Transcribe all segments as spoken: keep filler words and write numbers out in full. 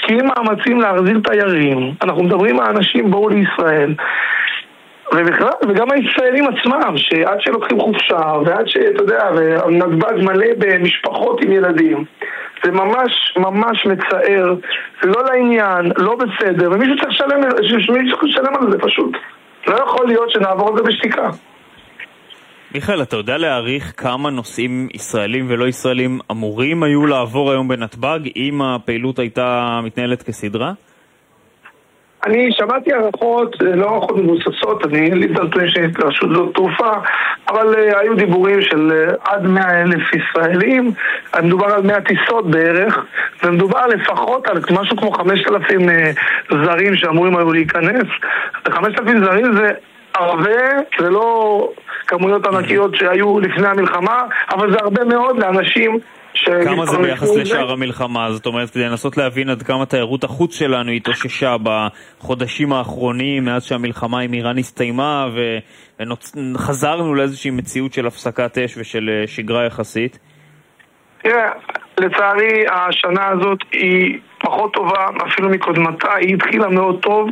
משקיעים מאמצים להחזיר תיירים. אנחנו מדברים על אנשים בואו לישראל. ובכלל, וגם הישראלים עצמם, שעד שלוקחים חופשה, ועד שאתה יודע, ונתב"ג מלא במשפחות עם ילדים, זה ממש ממש מצער, לא לעניין, לא בסדר, ומישהו צריך לשלם, מישהו צריך לשלם על זה פשוט. לא יכול להיות שנעבור את זה בשתיקה. מיכאל, אתה יודע להעריך כמה נוסעים ישראלים ולא ישראלים אמורים היו לעבור היום בנתב"ג אם הפעילות הייתה מתנהלת כסדרה? אני שמעתי הערכות, לא הערכות מבוססות, אני אין לי דרטוין של רשות זאת תרופה, אבל uh, היו דיבורים של uh, עד מאה אלף ישראלים, מדובר על מאה טיסות בערך, ומדובר לפחות על משהו כמו חמשת אלפים uh, זרים שאמורים היו להיכנס. חמשת אלפים זרים זה הרבה, זה לא כמויות ענקיות שהיו לפני המלחמה, אבל זה הרבה מאוד לאנשים כמה זה ביחס לשאר המלחמה? זאת אומרת, כדי לנסות להבין עד כמה תיירות החוץ שלנו התאוששה בחודשים האחרונים, מאז שהמלחמה עם איראן הסתיימה, וחזרנו לאיזושהי מציאות של הפסקת אש ושל שגרה יחסית? תראה, לצערי השנה הזאת היא פחות טובה, אפילו מקודמתה, היא התחילה מאוד טוב,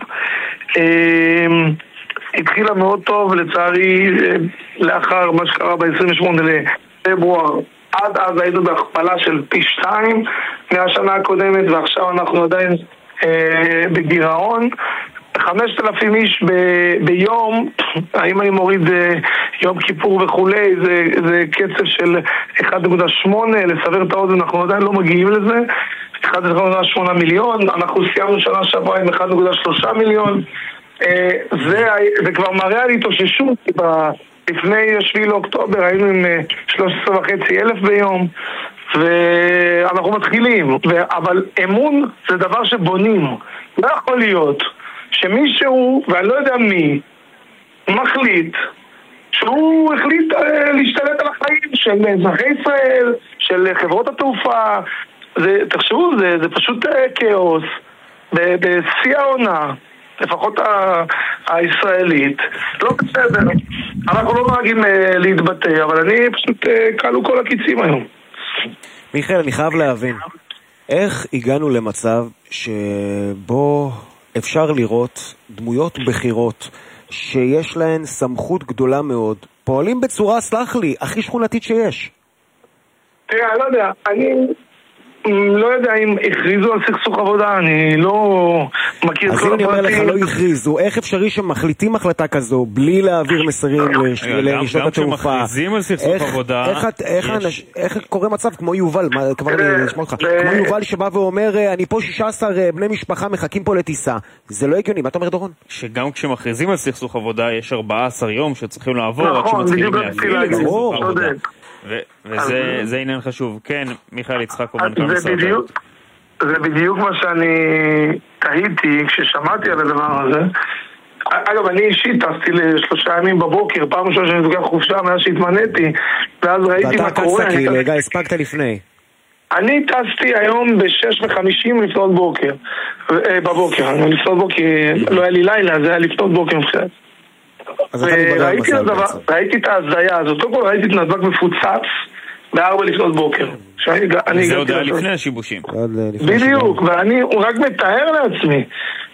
התחילה מאוד טוב, לצערי, לאחר מה שקרה ב-עשרים ושמונה לפברואר, עד אז היינו בהכפלה של פי שתיים מהשנה הקודמת, ועכשיו אנחנו עדיין אה, בגירעון. חמשת אלפים איש ב- ביום, האם אני מוריד אה, יום כיפור וכולי, זה, זה קצב של אחת נקודה שמונה, לסבר את האוזן, אנחנו עדיין לא מגיעים לזה, אחת נקודה שמונה מיליון, אנחנו סיימנו שנה שעברה עם אחת נקודה שלוש מיליון, אה, זה, זה כבר מראה על התאוששות, כי ב... לפני שביעי לאוקטובר היינו עם שלוש עשרה וחצי אלף ביום, ואנחנו מתחילים, ו... אבל אמון זה דבר שבונים. לא יכול להיות שמישהו, ואני לא יודע מי, מחליט שהוא החליט אה, להשתלט על החיים של אזרחי ישראל, של חברות התעופה. זה, תחשבו, זה, זה פשוט אה, כאוס בשיא העונה, לפחות ה- הישראלית. לא בסדר, אנחנו לא נוהגים uh, להתבטא, אבל אני פשוט uh, קלו כל הקיצים היום. מיכאל, אני חייב להבין, איך הגענו למצב שבו אפשר לראות דמויות בחירות שיש להן סמכות גדולה מאוד, פועלים בצורה, סלח לי, הכי שכונתית שיש? תראה, אני לא יודע, אני לא יודע אם הכריזו על סכסוך עבודה, אני לא מכיר את כל הפרטים. אז אם אני אומר לך, לא הכריזו, איך אפשרי שמחליטים החלטה כזו בלי להעביר מסרים לרשתות התעופה? גם כשמכריזים על סכסוך עבודה, איך קורה מצב כמו יובל, כבר אני אשמע אותך, כמו יובל שבא ואומר, אני פה שישה עשר בני משפחה מחכים פה לטיסה, זה לא הגיוני, מה אתה אומר דורון? שגם כשמכריזים על סכסוך עבודה יש ארבעה עשר יום שצריכים לעבור עד שמתחילים להפעיל את סכסוך עבודה. וזה עניין חשוב. כן, מיכאל יצחק, מנכ"ל משרד התיירות. זה בדיוק מה שאני תהיתי כששמעתי על הדבר הזה. אגב, אני אישית טסתי לשלושה ימים בבוקר, פעם ראשונה שאני לוקח חופשה מאז שהתמניתי, ואז ראיתי מה קורה. ואתה טסת כי רגע, הספקת לפני. אני טסתי היום ב-שש וחמישים לפנות בוקר. בבוקר, לפנות בוקר, לא היה לי לילה, זה היה לפנות בוקר מבחינת. וראיתי הדבר, ראיתי את ההזדיה הזאת, קודם כל ראיתי את נתב"ג מפוצץ בארבע לפנות בוקר. זה עוד היה לפני השיבושים. בדיוק, ואני רק מתאר לעצמי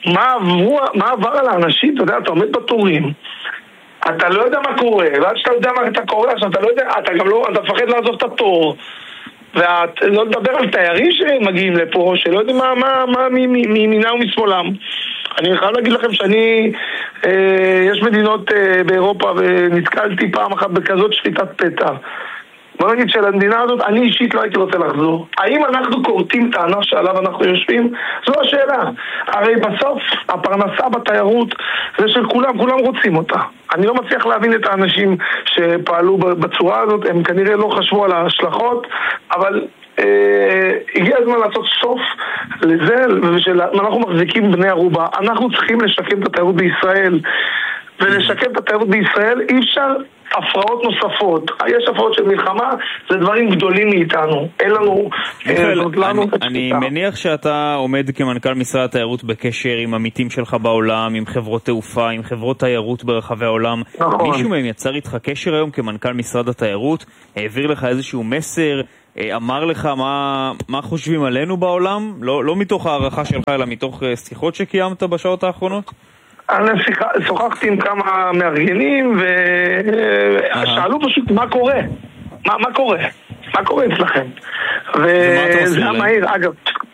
מה עבר על האנשים, אתה יודע, אתה עומד בתורים, אתה לא יודע מה קורה, ועד שאתה יודע מה אתה קורה, אתה לא יודע, אתה גם לא, אתה מפחד לעזוב את התור, ולא לדבר על תיירים שמגיעים לפה, שלא יודעים מה מימינה ומשמאלם. אני חייב להגיד לכם שאני, אה, יש מדינות אה, באירופה ונתקלתי פעם אחת בכזאת שפיטת פתע. בוא נגיד שלמדינה הזאת, אני אישית לא הייתי רוצה לחזור. האם אנחנו קורטים את הענף שעליו אנחנו יושבים? זו השאלה. הרי בסוף הפרנסה בתיירות זה של כולם, כולם רוצים אותה. אני לא מצליח להבין את האנשים שפעלו בצורה הזאת, הם כנראה לא חשבו על ההשלכות, אבל אה, הגיע הזמן לעשות סוף לזה, ושאנחנו מחזיקים בני ערובה. אנחנו צריכים לשקם את התיירות בישראל, ולשקם את התיירות בישראל אי אפשר הפרעות נוספות. יש הפרעות של מלחמה, זה דברים גדולים מאיתנו. אין לנו... אני מניח שאתה עומד כמנכ"ל משרד התיירות בקשר עם עמיתים שלך בעולם, עם חברות תעופה, עם חברות תיירות ברחבי העולם. מישהו מהם יצר איתך קשר היום כמנכ"ל משרד התיירות? העביר לך איזשהו מסר? אמר לך מה, מה חושבים עלינו בעולם? לא, לא מתוך הערכה שלך, אלא מתוך שיחות שקיימת בשעות האחרונות? אני שוחחתי עם כמה מארגנים ושאלו פשוט מה קורה, מה, מה קורה, מה קורה אצלכם. וזה המהיר, אגב,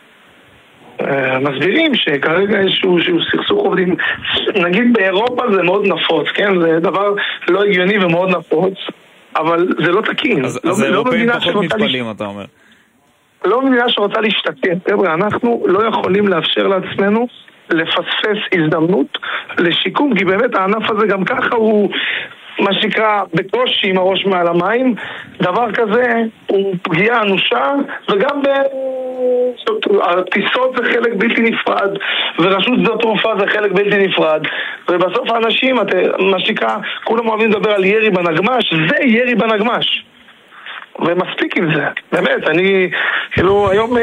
מסבירים שכרגע איזשהו סכסוך עובדים, נגיד באירופה זה מאוד נפוץ, כן? זה דבר לא הגיוני ומאוד נפוץ, אבל זה לא תקין. אז, לא, אז לא האירופאים פחות מתפלים, לש... אתה אומר. לא מדינה שרוצה להשתתף. חבר'ה, אנחנו לא יכולים לאפשר לעצמנו לפספס הזדמנות לשיקום, כי באמת הענף הזה גם ככה הוא מה שנקרא בקושי עם הראש מעל המים. דבר כזה הוא פגיעה אנושה, וגם הטיסות זה חלק בלתי נפרד, ורשות שדות תעופה זה חלק בלתי נפרד, ובסוף האנשים, מה שנקרא, כולם אוהבים לדבר על ירי בנגמש, זה ירי בנגמש, ומספיק עם זה, באמת. אני כאילו היום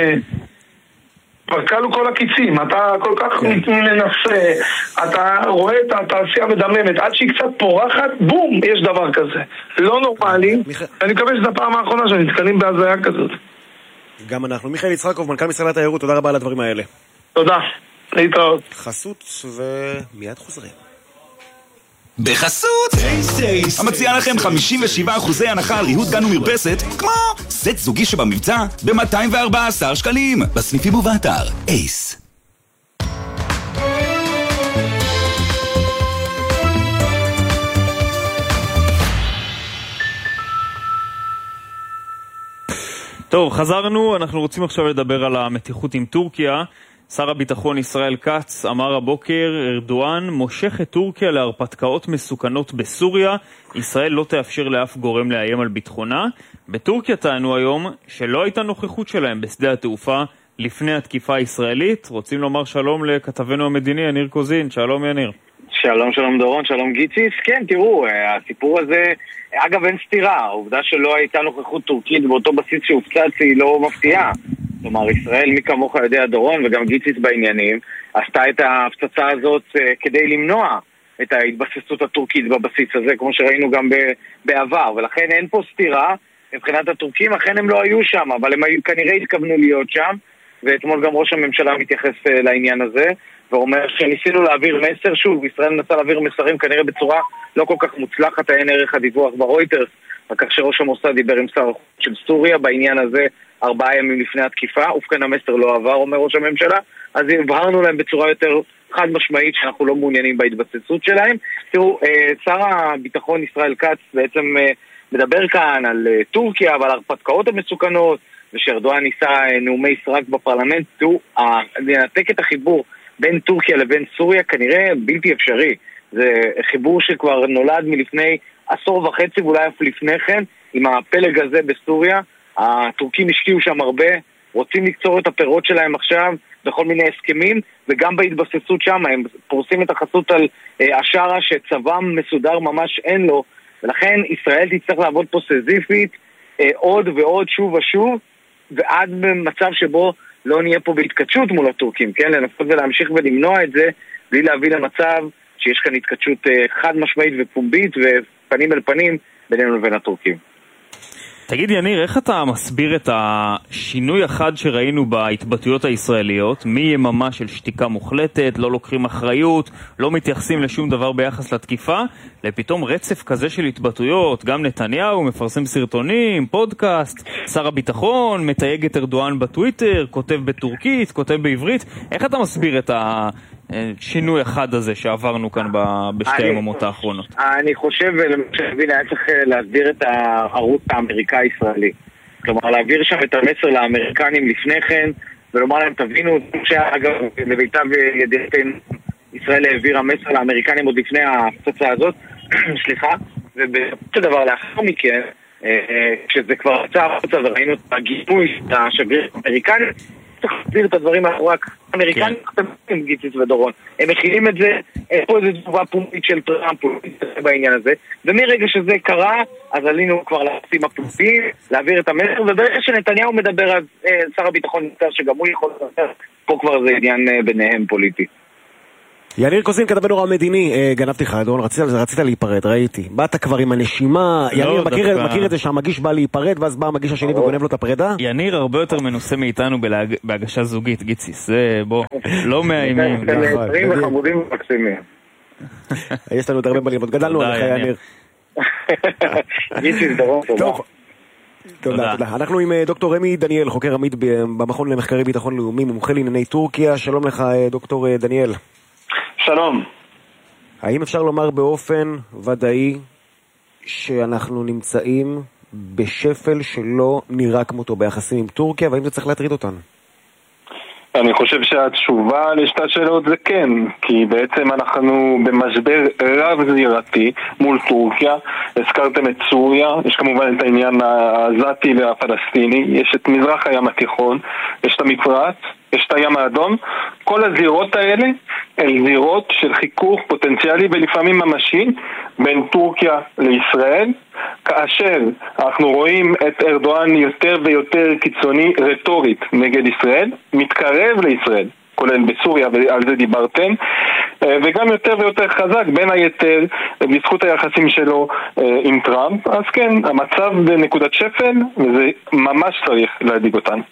פרקלו כל הקיצים, אתה כל כך מנסה, אתה רואה את התעשייה מדממת, עד שהיא קצת פורחת, בום, יש דבר כזה. לא נורמלי, אני מקווה שזו הפעם האחרונה שנתקלים בהזיה כזאת. גם אנחנו. מיכאל יצחקוב, מנכ"ל משרד התיירות, תודה רבה על הדברים האלה. תודה, להתראות. חסות ומיד חוזרים. בחסות המציע לכם חמישים ושבעה אחוזי הנחה על ריהוט גן ומרפסת, כמו סט זוגי שבמבצע ב-מאתיים וארבע עשרה שקלים בסניפים ובאתר אייס. טוב, חזרנו. אנחנו רוצים עכשיו לדבר על המתיחות עם טורקיה. שר הביטחון ישראל כץ אמר הבוקר, ארדואן מושך את טורקיה להרפתקאות מסוכנות בסוריה, ישראל לא תאפשר לאף גורם לאיים על ביטחונה. בטורקיה טענו היום שלא הייתה נוכחות שלהם בשדה התעופה לפני התקיפה הישראלית. רוצים לומר שלום לכתבנו המדיני יניר קוזין. שלום יניר. שלום שלום דורון, שלום גיציס. כן, תראו, הסיפור הזה, אגב אין סתירה, העובדה שלא הייתה נוכחות טורקית באותו בסיס שהופצץ היא לא מפתיעה. כלומר, ישראל, מי כמוך יודע דורון, וגם גיציס בעניינים, עשתה את ההפצצה הזאת uh, כדי למנוע את ההתבססות הטורקית בבסיס הזה, כמו שראינו גם ב- בעבר, ולכן אין פה סתירה. מבחינת הטורקים, אכן הם לא היו שם, אבל הם היו, כנראה התכוונו להיות שם, ואתמול גם ראש הממשלה מתייחס uh, לעניין הזה, ואומר שניסינו להעביר מסר, שוב, ישראל נסה להעביר מסרים כנראה בצורה לא כל כך מוצלחת, אין ערך הדיווח ברויטרס, וכך שראש המוסד דיבר עם שר החוץ של סוריה בעניין הזה ארבעה ימים לפני התקיפה, ובכן המסר לא עבר, אומר ראש הממשלה, אז הבהרנו להם בצורה יותר חד משמעית שאנחנו לא מעוניינים בהתבססות שלהם. תראו, שר הביטחון ישראל כץ בעצם מדבר כאן על טורקיה ועל הרפתקאות המסוכנות, ושארדואן ניסה נאומי סרק בפרלמנט. תראו, לנתק את החיבור בין טורקיה לבין סוריה כנראה בלתי אפשרי. זה חיבור שכבר נולד מלפני עשור וחצי ואולי אף לפני כן, עם הפלג הזה בסוריה. הטורקים השקיעו שם הרבה, רוצים לקצור את הפירות שלהם עכשיו בכל מיני הסכמים, וגם בהתבססות שם הם פורסים את החסות על אה, השארה שצבם מסודר ממש אין לו, ולכן ישראל תצטרך לעבוד פה סזיפית אה, עוד ועוד שוב ושוב, ועד במצב שבו לא נהיה פה בהתקדשות מול הטורקים, כן? לנסות ולהמשיך ולמנוע את זה, בלי להביא למצב שיש כאן התקדשות אה, חד משמעית ופומבית ופנים אל פנים בינינו לבין הטורקים. תגיד יניר, איך אתה מסביר את השינוי החד שראינו בהתבטאויות הישראליות, מיממה של שתיקה מוחלטת, לא לוקחים אחריות, לא מתייחסים לשום דבר ביחס לתקיפה, לפתאום רצף כזה של התבטאויות, גם נתניהו מפרסם סרטונים, פודקאסט, שר הביטחון מתייג את ארדואן בטוויטר, כותב בטורקית, כותב בעברית. איך אתה מסביר את השינוי החד הזה שעברנו כאן בשתי היממות האחרונות? אני חושב, למשל, היה צריך להסביר את הערוץ האמריקאי ישראלי. כלומר, להעביר שם את המסר לאמריקנים לפני כן, ולומר להם, תבינו, שאגב, לביתיו ידיעתנו, ישראל העבירה מסר לאמריקנים עוד לפני ההפצצה הזאת, סליחה, ובסופו דבר לאחר מכן, כשזה כבר יצא החוצה וראינו את הגיבוי של השגריר האמריקני, צריך להסביר את הדברים מאחורי האמריקנים, הם גיציס ודורון. הם מכילים את זה, פה איזו תגובה פומבית של טראמפ בעניין הזה, ומרגע שזה קרה, אז עלינו כבר לעשים הפומביים, להעביר את המסר, וברגע שנתניהו מדבר על שר הביטחון, שגם הוא יכול לדבר, פה כבר זה עניין ביניהם פוליטי. יניר קוזין, כתבנו המדיני, גנבתי לך, דורון, רצית, רצית להיפרד, ראיתי. באת כבר עם הנשימה, לא, יניר מכיר, דווקא... מכיר את זה שהמגיש בא להיפרד, ואז בא המגיש השני וגונב לו את הפרידה? יניר הרבה יותר מנוסה מאיתנו בלהג... בהגשה זוגית, גיציס, זה בוא, לא מאיימים. נעים וחמודים מקסימים. יש לנו עוד הרבה בלימוד, גדלנו עליך יניר. גיציס, דורון, תודה. תודה, תודה. אנחנו עם דוקטור רמי דניאל, חוקר עמית במכון למחקרי ביטחון לאומי, מומחה לענייני טורקיה. שלום לך, דוקטור דניאל. שלום. האם אפשר לומר באופן ודאי שאנחנו נמצאים בשפל שלא נראה כמותו ביחסים עם טורקיה, והאם זה צריך להטריד אותנו? אני חושב שהתשובה לשתי השאלות זה כן, כי בעצם אנחנו במשבר רב-זירתי מול טורקיה. הזכרתם את סוריה, יש כמובן את העניין העזתי והפלסטיני, יש את מזרח הים התיכון, יש את המפרץ, יש את הים האדום. כל הזירות האלה הן זירות של חיכוך פוטנציאלי ולפעמים ממשי בין טורקיה לישראל, כאשר אנחנו רואים את ארדואן יותר ויותר קיצוני רטורית נגד ישראל, מתקרב לישראל, כולל בסוריה, ועל זה דיברתם, וגם יותר ויותר חזק בין היתר בזכות היחסים שלו עם טראמפ. אז כן, המצב בנקודת שפל, וזה ממש צריך להדאיג אותנו.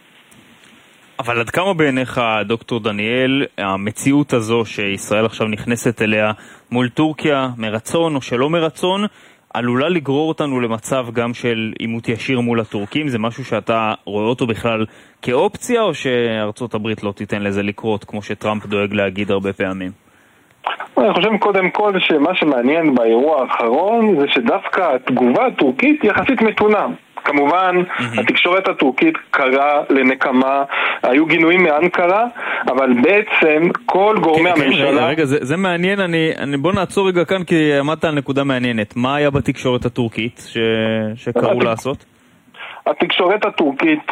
אבל עד כמה בעיניך, דוקטור דניאל, המציאות הזו שישראל עכשיו נכנסת אליה מול טורקיה, מרצון או שלא מרצון, עלולה לגרור אותנו למצב גם של עימות ישיר מול הטורקים? זה משהו שאתה רואה אותו בכלל כאופציה, או שארצות הברית לא תיתן לזה לקרות, כמו שטראמפ דואג להגיד הרבה פעמים? אני חושב קודם כל שמה שמעניין באירוע האחרון זה שדווקא התגובה הטורקית יחסית מתונה. כמובן, mm-hmm. התקשורת הטורקית קראה לנקמה, היו גינויים מאנקרה, אבל בעצם כל גורמי כן, הממשלה... רגע, רגע, זה, זה מעניין, אני, אני, בוא נעצור רגע כאן, כי עמדת על נקודה מעניינת. מה היה בתקשורת הטורקית ש, שקראו הת... לעשות? התקשורת הטורקית...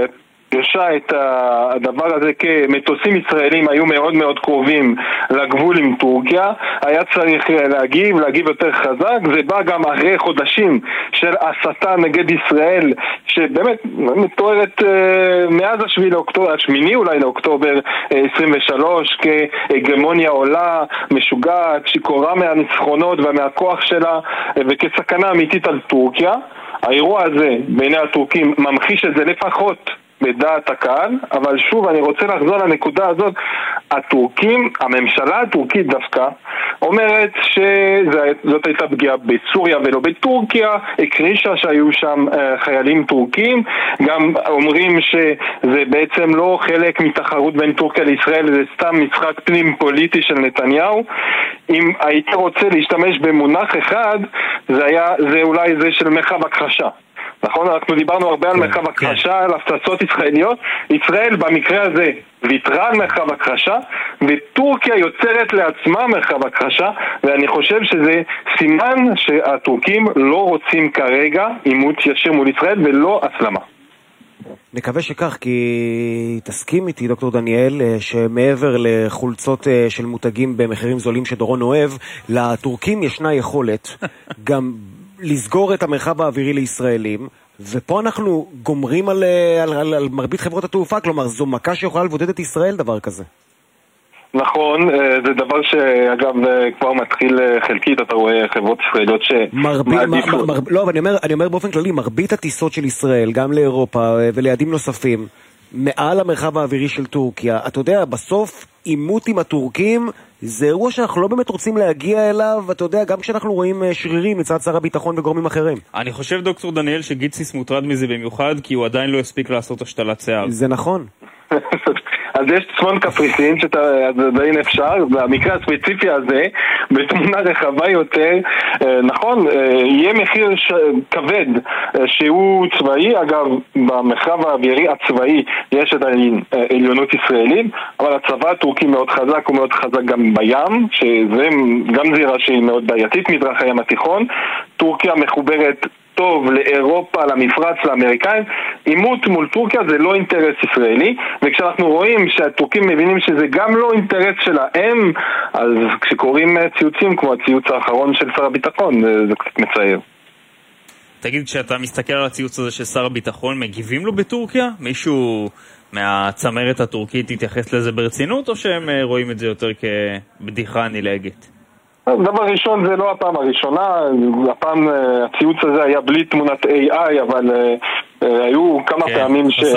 ירשה את הדבר הזה כמטוסים ישראלים היו מאוד מאוד קרובים לגבול עם טורקיה, היה צריך להגיב, להגיב יותר חזק. זה בא גם אחרי חודשים של הסתה נגד ישראל שבאמת מתוארת מאז השביעי לאוקטובר, השמיני אולי לאוקטובר עשרים ושלוש, כהגמוניה עולה, משוגעת, שיכורה מהניצחונות ומהכוח שלה וכסכנה אמיתית על טורקיה. האירוע הזה בעיני הטורקים ממחיש את זה לפחות בדעת הקהל, אבל שוב אני רוצה לחזור לנקודה הזאת. הטורקים, הממשלה הטורקית דווקא אומרת שזאת הייתה פגיעה בסוריה ולא בטורקיה, הקרישה שהיו שם חיילים טורקים, גם אומרים שזה בעצם לא חלק מתחרות בין טורקיה לישראל, זה סתם משחק פנים פוליטי של נתניהו. אם הייתי רוצה להשתמש במונח אחד, זה היה, זה אולי זה של מרחב הכחשה. נכון, אנחנו דיברנו הרבה על מרחב הכחשה, על הפצצות ישראליות. ישראל במקרה הזה ויתרה על מרחב הכחשה, וטורקיה יוצרת לעצמה מרחב הכחשה, ואני חושב שזה סימן שהטורקים לא רוצים כרגע עימות ישיר מול ישראל ולא הסלמה. נקווה שכך, כי תסכים איתי דוקטור דניאל שמעבר לחולצות של מותגים במחירים זולים שדורון אוהב, לטורקים ישנה יכולת גם לסגור את המרחב האווירי לישראלים, ופה אנחנו גומרים על, על, על, על מרבית חברות התעופה, כלומר זו מכה שיכולה לבודד את ישראל דבר כזה. נכון, זה דבר שאגב כבר מתחיל חלקית, אתה רואה חברות ישראליות שמעדיפות. מר, מר, לא, אבל אני אומר, אני אומר באופן כללי, מרבית הטיסות של ישראל, גם לאירופה וליעדים נוספים, מעל המרחב האווירי של טורקיה, אתה יודע, בסוף עימות עם הטורקים זה אירוע שאנחנו לא באמת רוצים להגיע אליו, אתה יודע, גם כשאנחנו רואים שרירים מצד שר הביטחון וגורמים אחרים. אני חושב, דוקטור דניאל, שגיציס מוטרד מזה במיוחד, כי הוא עדיין לא הספיק לעשות השתלת שיער. זה נכון. אז יש צפון קפריסין שעדיין אפשר, והמקרה הספציפי הזה בתמונה רחבה יותר, נכון, יהיה מחיר כבד שהוא צבאי. אגב, במרחב האווירי הצבאי יש את העליונות ישראלים, אבל הצבא הטורקי מאוד חזק, הוא מאוד חזק גם בים, שזה גם זירה שהיא מאוד בעייתית, מזרח הים התיכון. טורקיה מחוברת טוב לאירופה, למפרץ, לאמריקאים. עימות מול טורקיה זה לא אינטרס ישראלי, וכשאנחנו רואים שהטורקים מבינים שזה גם לא אינטרס שלהם, אז כשקוראים ציוצים כמו הציוץ האחרון של שר הביטחון, זה, זה קצת מצער. תגיד, כשאתה מסתכל על הציוץ הזה של שר הביטחון, מגיבים לו בטורקיה? מישהו מהצמרת הטורקית תתייחס לזה ברצינות, או שהם רואים את זה יותר כבדיחה נלעגת? דבר ראשון, זה לא הפעם הראשונה, הפעם הציוץ הזה היה בלי תמונת איי איי, אבל היו כמה פעמים ש...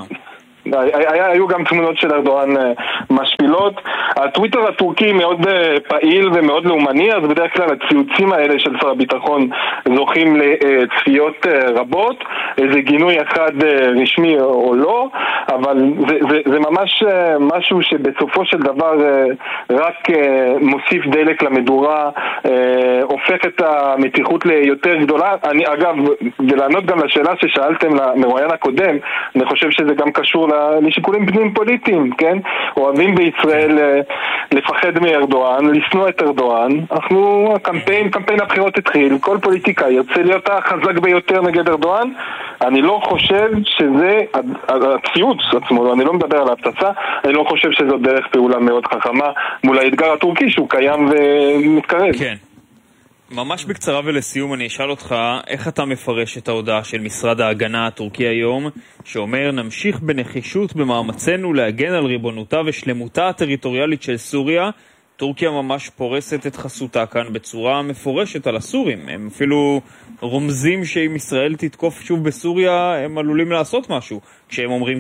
היו גם תמונות של ארדואן משפילות. הטוויטר הטורקי מאוד פעיל ומאוד לאומני, אז בדרך כלל הציוצים האלה של שר הביטחון זוכים לצפיות רבות, איזה גינוי אחד רשמי או לא, אבל זה, זה, זה ממש משהו שבסופו של דבר רק מוסיף דלק למדורה, הופך את המתיחות ליותר גדולה. אני אגב, ולענות גם לשאלה ששאלתם למרואיין הקודם, אני חושב שזה גם קשור לשיקולים פנים פוליטיים, כן? אוהבים בישראל לפחד מארדואן, לשנוא את ארדואן. אנחנו, הקמפיין, קמפיין הבחירות התחיל, כל פוליטיקה ירצה להיות החזק ביותר נגד ארדואן. אני לא חושב שזה, הציוץ עצמו, אני לא מדבר על ההפצצה, אני לא חושב שזו דרך פעולה מאוד חכמה מול האתגר הטורקי שהוא קיים ומתקרב. כן. ממש בקצרה ולסיום אני אשאל אותך, איך אתה מפרש את ההודעה של משרד ההגנה הטורקי היום, שאומר נמשיך בנחישות במאמצנו להגן על ריבונותה ושלמותה הטריטוריאלית של סוריה. טורקיה ממש פורסת את חסותה כאן בצורה מפורשת על הסורים. הם אפילו רומזים שאם ישראל תתקוף שוב בסוריה הם עלולים לעשות משהו, כשהם אומרים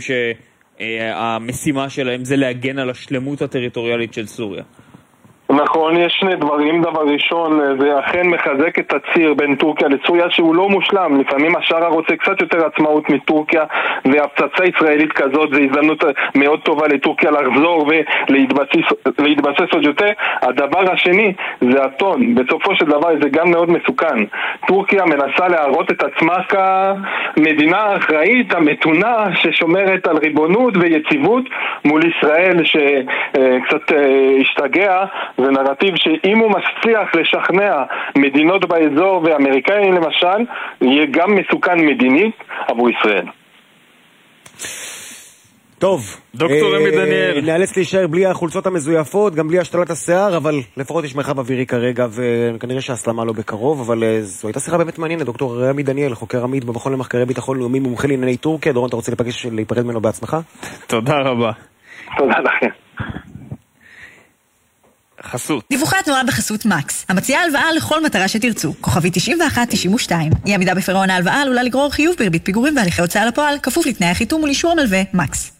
שהמשימה שלהם זה להגן על השלמות הטריטוריאלית של סוריה. נכון, יש שני דברים. דבר ראשון, זה אכן מחזק את הציר בין טורקיה לסוריה שהוא לא מושלם. לפעמים השאר רוצה קצת יותר עצמאות מטורקיה, והפצצה ישראלית כזאת זה הזדמנות מאוד טובה לטורקיה לחזור ולהתבסס עוד יותר. הדבר השני זה הטון. בסופו של דבר זה גם מאוד מסוכן. טורקיה מנסה להראות את עצמה כמדינה אחראית, המתונה, ששומרת על ריבונות ויציבות מול ישראל שקצת השתגע. זה נרטיב שאם הוא מצליח לשכנע מדינות באזור ואמריקאים למשל, יהיה גם מסוכן מדינית עבור ישראל. טוב, דוקטור רמי דניאל. נאלץ להישאר בלי החולצות המזויפות, גם בלי השתלת השיער, אבל לפחות יש מרחב אווירי כרגע, וכנראה שהסלמה לא בקרוב, אבל זו הייתה שיחה באמת מעניינת. דוקטור רמי דניאל, חוקר עמית במכון למחקרי ביטחון לאומי, מומחה לענייני טורקיה. דורון, אתה רוצה להיפגש, להיפרד ממנו בעצמך? תודה רבה. תודה לכם. חסות. דיווחי התנועה בחסות מקס, המציעה הלוואה לכל מטרה שתרצו. כוכבי תשעים ואחת תשעים ושתיים. אי עמידה בפירעון ההלוואה עלולה לגרור חיוב בריבית פיגורים והליכי הוצאה לפועל, כפוף לתנאי החיתום ולאישור המלווה. מקס.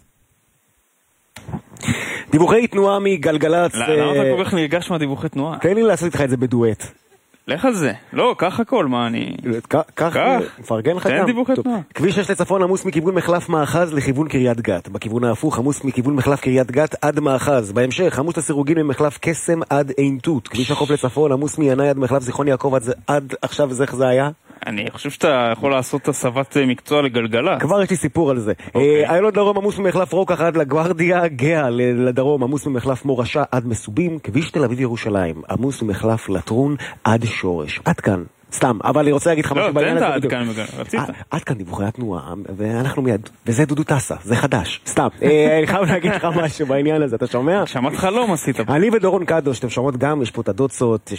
דיווחי תנועה מגלגלצ. למה אתה כל כך נרגש מהדיווחי תנועה? תן לי לעשות איתך את זה בדואט. לך על זה. לא, קח הכל, מה אני... קח, מפרגן לך גם. תן דיווחי תנועה. כביש שש לצפון עמוס מכיוון מחלף מאחז לכיוון קריית גת. בכיוון ההפוך עמוס מכיוון מחלף קריית גת עד מאחז. בהמשך עמוס לסירוגין ממחלף קסם עד עין תות. כביש החוף לצפון עמוס מינאי עד מחלף זיכרון יעקב עד עכשיו. זה איך זה היה? אני חושב שאתה יכול לעשות הסבת מקצוע לגלגלה. כבר יש לי סיפור על זה. איילון דרום עמוס ממחלף רוקח עד לגוארדיה, גאה לדרום עמוס ממחלף מורשה עד מסובים, כביש תל אביב ירושלים עמוס ממחלף לטרון עד שורש. עד כאן. סתם, אבל אני רוצה להגיד לך משהו בעניין הזה. לא, תן את עד כאן, רצית. עד כאן דיווחי התנועה, ואנחנו מיד, וזה דודו טסה, זה חדש. סתם, אני חייב להגיד לך משהו בעניין הזה, אתה שומע? שמעת חלום עשית. אני ודורון קדוש, אתם שומעות גם, יש פה את הדוצות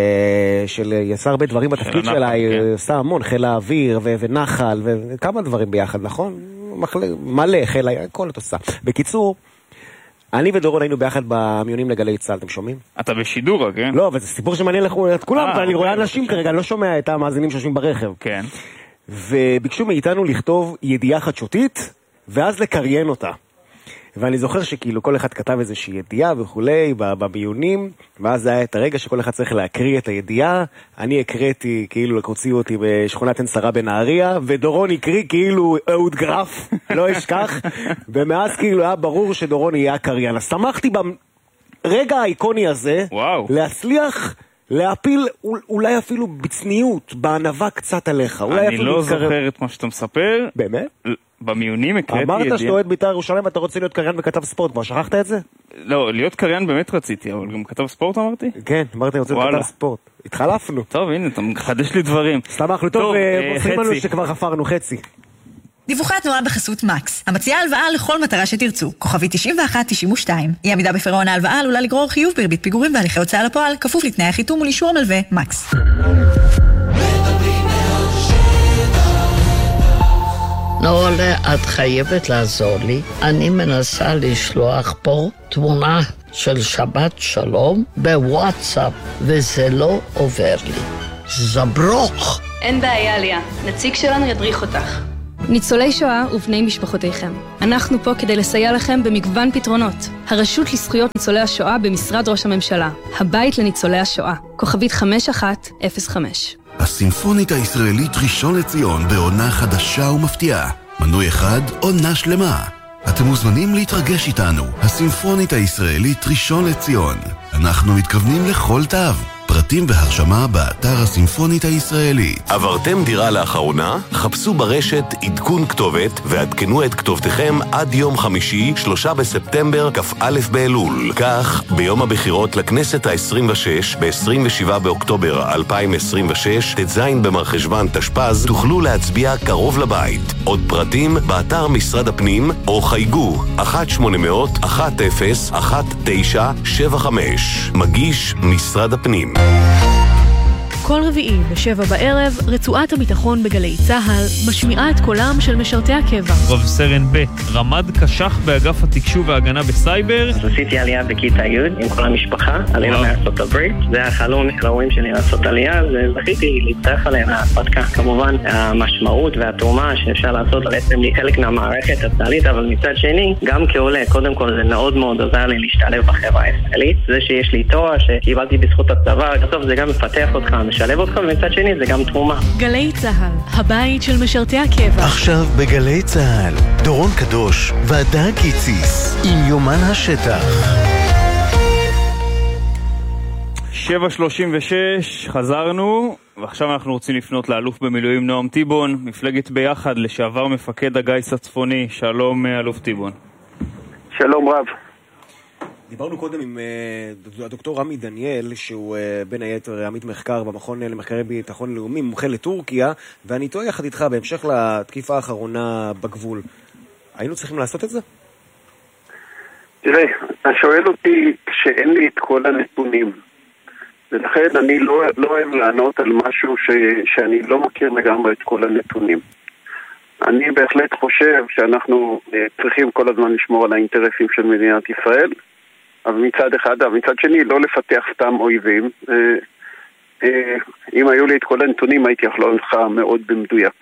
של יעשה הרבה דברים בתפקיד שלה, עושה המון, חיל האוויר ונחל, וכמה דברים ביחד, נכון? מלא, חיל, הכל את עושה. בקיצור, אני ודורון היינו ביחד במיונים לגלי צה"ל, אתם שומעים? אתה בשידור, כן? לא, אבל זה סיפור שמעניין את כולם, ואני רואה אנשים כרגע, אני לא שומע את המאזינים שיושבים ברכב. כן. וביקשו מאיתנו לכתוב ידיעה חדשותית, ואז לקריין אותה. ואני זוכר שכאילו כל אחד כתב איזושהי ידיעה וכולי במיונים, ואז זה היה את הרגע שכל אחד צריך להקריא את הידיעה. אני הקראתי כאילו הוציאו אותי בשכונת עין שרה בנהריה, ודורון הקריא כאילו אהוד גרף, לא אשכח, ומאז כאילו היה ברור שדורון יהיה הקריין. אז שמחתי ברגע האיקוני הזה, וואו. להצליח להפיל אולי אפילו בצניעות, בענווה קצת עליך. אני לא זוכר את מה שאתה מספר. באמת? במיונים הקראתי ידיעה. אמרת שאתה אוהד בית"ר ירושלים ואתה רוצה להיות קריין וכתב ספורט, כבר שכחת את זה? לא, להיות קריין באמת רציתי, אבל גם כתב ספורט אמרתי? כן, אמרתי אני רוצה להיות כתב ספורט. התחלפנו. טוב, הנה, אתה מחדש לי דברים. סתמכנו, טוב, מוסרים לנו שכבר חפרנו חצי. דיווחי התנועה בחסות מקס, המציעה הלוואה לכל מטרה שתרצו. כוכבי תשעים ואחת תשעים ושתיים. אי עמידה בפירעון ההלוואה עלולה לגרור חיוב בריבית פיגורים והליכי הוצאה לפועל, כפוף לתנאי החיתום ולאישור המלווה. מקס. נעולה, את חייבת לעזור לי. אני מנסה לשלוח פה תמונה של שבת שלום בוואטסאפ, וזה לא עובר לי. זברוך. אין בעיה, ליה. נציג שלנו ידריך אותך. ניצולי שואה ובני משפחותיכם. אנחנו פה כדי לסייע לכם במגוון פתרונות. הרשות לזכויות ניצולי השואה במשרד ראש הממשלה. הבית לניצולי השואה. כוכבית חמש אחת אפס חמש. הסימפונית הישראלית ראשון לציון בעונה חדשה ומפתיעה. מנוי אחד, עונה שלמה. אתם מוזמנים להתרגש איתנו. הסימפונית הישראלית ראשון לציון. אנחנו מתכוונים לכל תו. פרטים והרשמה באתר הסימפונית הישראלית. עברתם דירה לאחרונה? חפשו ברשת עדכון כתובת ועדכנו את כתובתכם עד יום חמישי, שלושה בספטמבר, כ"א באלול. כך, ביום הבחירות לכנסת ה-עשרים ושש, ב-עשרים ושבעה באוקטובר אלפיים עשרים ושש, ט"ז במרחשוון תשפ"ז, תוכלו להצביע קרוב לבית. עוד פרטים באתר משרד הפנים, או חייגו אחת שמונה אפס אפס אחת אפס אחת תשע שבע חמש. מגיש משרד הפנים. כל רביעי בשבע בערב, רצועת הביטחון בגלי צהל משמיעה את קולם של משרתי הקבע. רב סרן ב' רמ"ד קשח באגף התקשוב וההגנה בסייבר. אז עשיתי עלייה בכיתה י' עם כל המשפחה, עלינו מארצות הברית. זה החלום ההורים שלי לעשות עלייה, וזכיתי להצטרף עליהם להרפתקה. כמובן, המשמעות והתרומה שאפשר לעשות בעצם לי חלק מהמערכת הצה"לית, אבל מצד שני, גם כעולה, קודם כל זה מאוד מאוד עוזר לי להשתלב בחברה הישראלית. זה שיש לי תואר שקיבלתי בזכות הצבא, בסוף זה גם מפתח אותך, משלב אותך, ומצד שני זה גם תרומה. גלי צהל, הבית של משרתי הקבע. עכשיו בגלי צהל, דורון קדוש ועדה קיציס עם יומן השטח. שבע שלושים ושש, חזרנו, ועכשיו אנחנו רוצים לפנות לאלוף במילואים נועם טיבון, מפלגת ביחד, לשעבר מפקד הגיס הצפוני. שלום אלוף טיבון. שלום רב. דיברנו קודם עם uh, הדוקטור רמי דניאל, שהוא uh, בין היתר עמית מחקר במכון למחקרי ביטחון לאומי, מומחה לטורקיה, ואני טועה יחד איתך בהמשך לתקיפה האחרונה בגבול. היינו צריכים לעשות את זה? תראה, אתה שואל אותי שאין לי את כל הנתונים, ולכן אני לא, לא אוהב לענות על משהו ש, שאני לא מכיר לגמרי את כל הנתונים. אני בהחלט חושב שאנחנו uh, צריכים כל הזמן לשמור על האינטרסים של מדינת ישראל, אבל מצד אחד, אבל מצד שני, לא לפתח סתם אויבים. אם היו לי את כל הנתונים, הייתי יכול לך מאוד במדויק.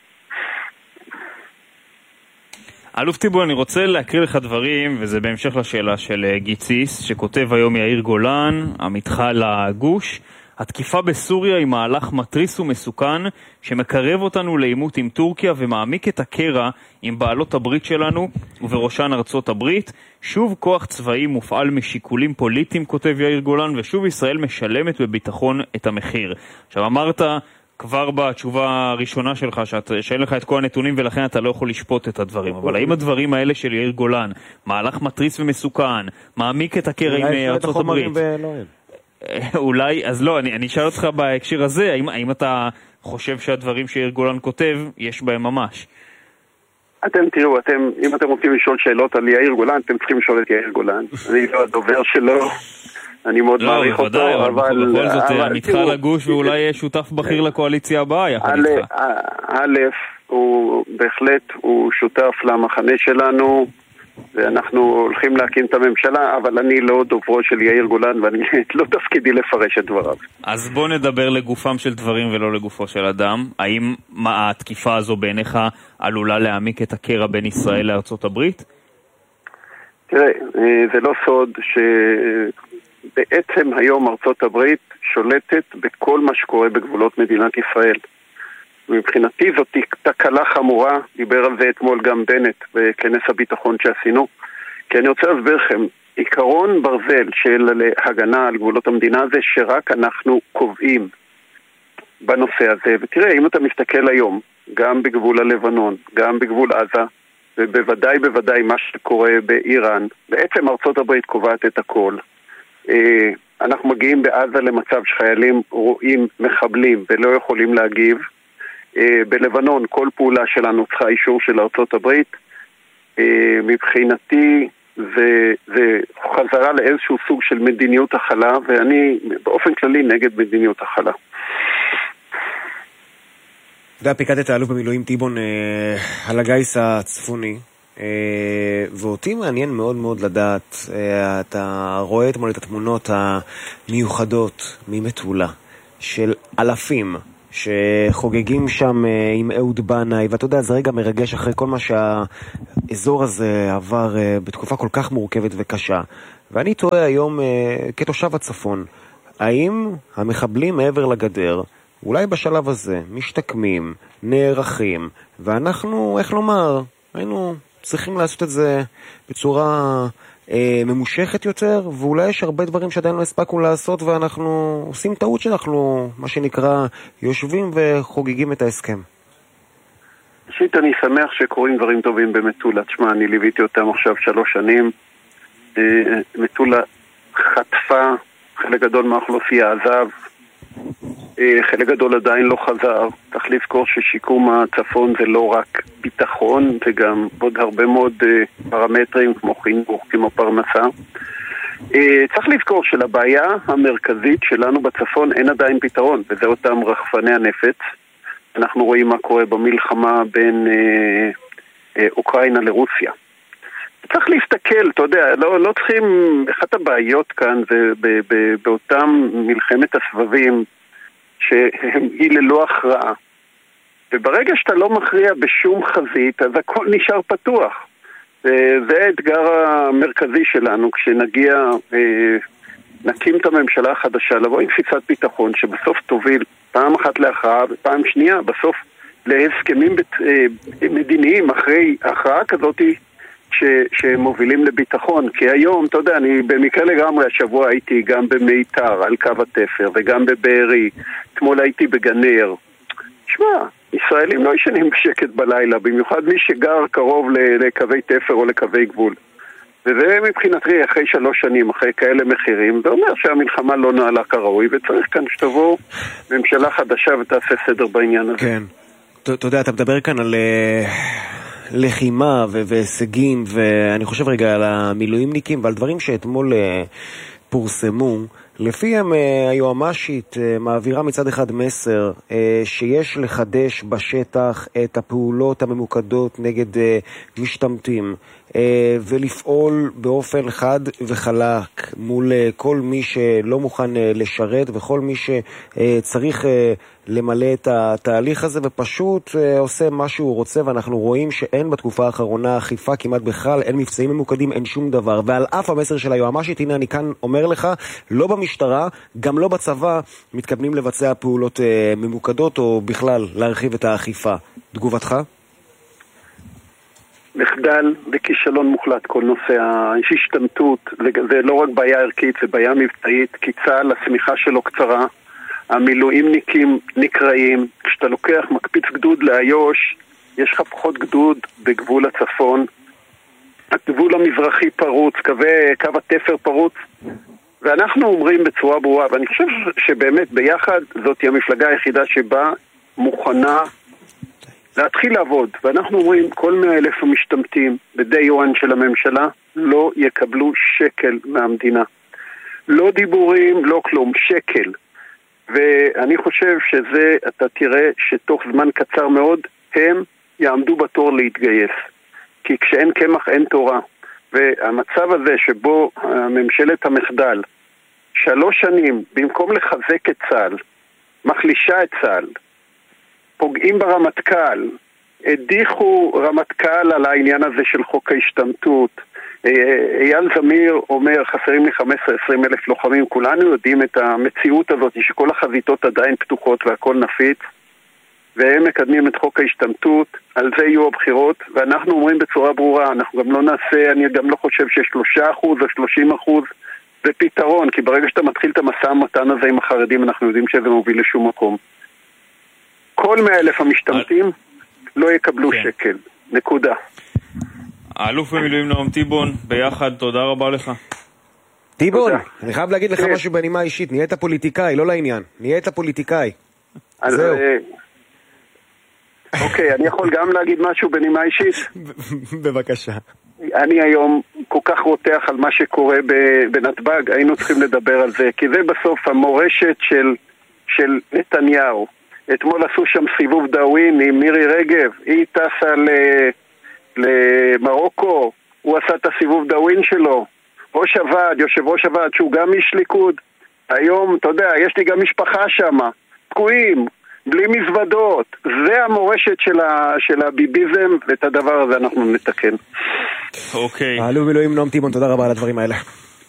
אלוף טיבון, אני רוצה להקריא לך דברים, וזה בהמשך לשאלה של גיציס, שכותב היום יאיר גולן, עמיתך לגוש. התקיפה בסוריה היא מהלך מטריס ומסוכן שמקרב אותנו לעימות עם טורקיה ומעמיק את הקרע עם בעלות הברית שלנו ובראשן ארצות הברית. שוב כוח צבאי מופעל משיקולים פוליטיים, כותב יאיר גולן, ושוב ישראל משלמת בביטחון את המחיר. עכשיו אמרת כבר בתשובה הראשונה שלך שאת, שאין לך את כל הנתונים ולכן אתה לא יכול לשפוט את הדברים, אבל האם הדברים האלה של יאיר גולן, מהלך מטריס ומסוכן, מעמיק את הקרע עם ארצות הברית? אולי, אז לא, אני, אני אשאל אותך בהקשר הזה, האם, האם אתה חושב שהדברים שיאיר גולן כותב, יש בהם ממש? אתם תראו, אתם, אם אתם רוצים לשאול שאלות על יאיר גולן, אתם צריכים לשאול את יאיר גולן. אני לא הדובר שלו, אני מאוד לא, מעריך בוודאי, אותו, אבל... אבל בכל זאת, אבל, עמיתך לגוש ואולי יהיה שותף בכיר לקואליציה הבאה, יחד איתך. א', הוא בהחלט, הוא שותף למחנה שלנו, ואנחנו הולכים להקים את הממשלה, אבל אני לא דוברו של יאיר גולן, ואני לא תפקידי לפרש את דבריו. אז בוא נדבר לגופם של דברים ולא לגופו של אדם. האם מה התקיפה הזו בעיניך עלולה להעמיק את הקרע בין ישראל לארצות הברית? תראה, זה לא סוד שבעצם היום ארצות הברית שולטת בכל מה שקורה בגבולות מדינת ישראל. מבחינתי זאת תקלה חמורה, דיבר על זה אתמול גם בנט בכנס הביטחון שעשינו, כי אני רוצה להסביר לכם, עיקרון ברזל של הגנה על גבולות המדינה זה שרק אנחנו קובעים בנושא הזה, ותראה, אם אתה מסתכל היום, גם בגבול הלבנון, גם בגבול עזה, ובוודאי בוודאי מה שקורה באיראן, בעצם ארצות הברית קובעת את הכל. אנחנו מגיעים בעזה למצב שחיילים רואים מחבלים ולא יכולים להגיב, בלבנון כל פעולה שלנו צריכה אישור של ארצות הברית. מבחינתי זה, זה חזרה לאיזשהו סוג של מדיניות החלה, ואני באופן כללי נגד מדיניות החלה. אתה יודע, פיקדת האלוף במילואים טיבון אה, על הגיס הצפוני, אה, ואותי מעניין מאוד מאוד לדעת, אה, אתה רואה אתמול את התמונות המיוחדות ממטולה, של אלפים שחוגגים שם אה, עם אהוד בנאי, ואתה יודע, זה רגע מרגש אחרי כל מה שהאזור הזה עבר אה, בתקופה כל כך מורכבת וקשה. ואני תוהה היום אה, כתושב הצפון, האם המחבלים מעבר לגדר, אולי בשלב הזה, משתקמים, נערכים, ואנחנו, איך לומר, היינו צריכים לעשות את זה בצורה אה, ממושכת יותר, ואולי יש הרבה דברים שעדיין לא הספקנו לעשות, ואנחנו עושים טעות שאנחנו, מה שנקרא, יושבים וחוגגים את ההסכם. ראשית, אני שמח שקורים דברים טובים במטולה. תשמע, אני ליוויתי אותם עכשיו שלוש שנים. אה, מטולה חטפה, חלק גדול מהאוכלוסייה עזב, חלק גדול עדיין לא חזר. צריך לזכור ששיקום הצפון זה לא רק ביטחון, זה גם עוד הרבה מאוד פרמטרים כמו חינוך, כמו פרנסה. צריך לזכור שלבעיה המרכזית שלנו בצפון אין עדיין פתרון, וזה אותם רחפני הנפץ. אנחנו רואים מה קורה במלחמה בין אוקראינה לרוסיה. צריך להסתכל, אתה יודע, לא, לא צריכים, אחת הבעיות כאן זה באותם מלחמת הסבבים שהיא ללא הכרעה. וברגע שאתה לא מכריע בשום חזית, אז הכל נשאר פתוח. זה האתגר המרכזי שלנו, כשנגיע, נקים את הממשלה החדשה, לבוא עם תפיסת ביטחון שבסוף תוביל פעם אחת להכרעה ופעם שנייה, בסוף להסכמים מדיניים אחרי הכרעה כזאת ש, שמובילים לביטחון. כי היום, אתה יודע, אני במקרה לגמרי השבוע הייתי גם במיתר על קו התפר וגם בבארי, אתמול הייתי בגנר. שמע, ישראלים לא ישנים בשקט בלילה, במיוחד מי שגר קרוב לקווי תפר או לקווי גבול. וזה מבחינתי אחרי שלוש שנים, אחרי כאלה מחירים, זה אומר שהמלחמה לא נעלה כראוי, וצריך כאן שתבוא ממשלה חדשה ותעשה סדר בעניין הזה. כן. אתה יודע, אתה מדבר כאן על לחימה והישגים, ואני חושב רגע על המילואימניקים ועל דברים שאתמול פורסמו. לפיהם היועמ"שית מעבירה מצד אחד מסר שיש לחדש בשטח את הפעולות הממוקדות נגד משתמטים, ולפעול באופן חד וחלק מול כל מי שלא מוכן לשרת וכל מי שצריך למלא את התהליך הזה, ופשוט עושה מה שהוא רוצה. ואנחנו רואים שאין בתקופה האחרונה אכיפה כמעט בכלל, אין מבצעים ממוקדים, אין שום דבר. ועל אף המסר של היועמ"שית, הנה אני כאן אומר לך, לא במשטרה, גם לא בצבא, מתכוונים לבצע פעולות ממוקדות או בכלל להרחיב את האכיפה. תגובתך? מחדל וכישלון מוחלט כל נושא ההשתמטות. זה לא רק בעיה ערכית, זה בעיה מבצעית, כי צה"ל, השמיכה שלו קצרה, המילואימניקים נקראים. כשאתה לוקח מקפיץ גדוד לאיו"ש, יש לך פחות גדוד בגבול הצפון, הגבול המזרחי פרוץ, קווי, קו התפר פרוץ, ואנחנו אומרים בצורה ברורה, ואני חושב שבאמת ביחד זאת היא המפלגה היחידה שבה מוכנה להתחיל לעבוד, ואנחנו אומרים כל מאה אלף המשתמטים בדי יואן של הממשלה לא יקבלו שקל מהמדינה, לא דיבורים, לא כלום, שקל. ואני חושב שזה, אתה תראה שתוך זמן קצר מאוד הם יעמדו בתור להתגייס, כי כשאין קמח אין תורה. והמצב הזה שבו ממשלת המחדל שלוש שנים במקום לחזק את צה"ל מחלישה את צה"ל, פוגעים ברמטכ"ל, הדיחו רמטכ"ל על העניין הזה של חוק ההשתמטות. אייל זמיר אומר חסרים לי חמש עשרה עשרים אלף לוחמים. כולנו יודעים את המציאות הזאת שכל החזיתות עדיין פתוחות והכל נפיץ, והם מקדמים את חוק ההשתמטות. על זה יהיו הבחירות, ואנחנו אומרים בצורה ברורה, אנחנו גם לא נעשה, אני גם לא חושב ששלושה אחוז או שלושים אחוז זה פתרון, כי ברגע שאתה מתחיל את המסע המתן הזה עם החרדים, אנחנו יודעים שזה מוביל לשום מקום. כל מאה אלף המשתמטים לא יקבלו שקל. נקודה. האלוף במילואים נועם טיבון, ביחד, תודה רבה לך. טיבון, אני חייב להגיד לך משהו בנימה אישית, נהיית פוליטיקאי, לא לעניין, נהיית פוליטיקאי. זהו. אוקיי, אני יכול גם להגיד משהו בנימה אישית? בבקשה. אני היום כל כך רותח על מה שקורה בנתב"ג, היינו צריכים לדבר על זה, כי זה בסוף המורשת של, של נתניהו. אתמול עשו שם סיבוב דאווין עם מירי רגב, היא טסה למרוקו, הוא עשה את הסיבוב דאווין שלו. ראש הוועד, יושב ראש הוועד, שהוא גם איש ליכוד. היום, אתה יודע, יש לי גם משפחה שם, תקועים, בלי מזוודות. זה המורשת של, ה, של הביביזם, ואת הדבר הזה אנחנו נתקן. אוקיי. האלוף מילואים נועם תיבון, תודה רבה על הדברים האלה.